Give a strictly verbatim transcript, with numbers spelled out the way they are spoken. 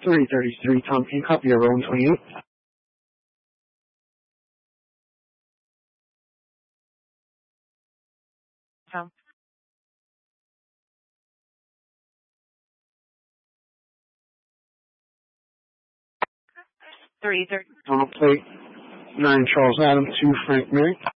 three thirty-three, Tom Hancock, you're rolling twenty-eight. Tom. three thirty. On plate, nine Charles Adam, two Frank Mary.